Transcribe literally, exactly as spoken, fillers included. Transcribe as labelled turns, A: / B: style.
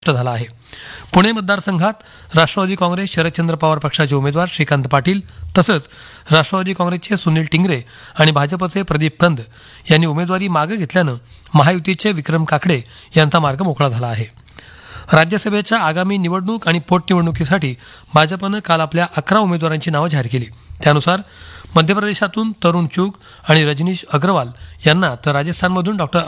A: झाला आहे. पुणे मतदारसंघात राष्ट्रवादी काँग्रेस शरदचंद्र पवार पक्षाचे उमेदवार श्रीकांत पाटील तसंच राष्ट्रवादी काँग्रेसचे सुनील टिंगरे आणि भाजपचे प्रदीप कंद यांनी उमेदवारी मागे घेतल्यानं महायुतीचे विक्रम काकडे यांचा मार्ग मोकळा झाला आहे. राज्यसभेच्या आगामी निवडणूक आणि पोटनिवडणुकीसाठी भाजपनं काल आपल्या अकरा उमेदवारांची नावं जाहीर केली. त्यानुसार मध्य प्रदेशातून तरुण चुग आणि रजनीश अग्रवाल यांना तर राजस्थानमधून डॉक्टर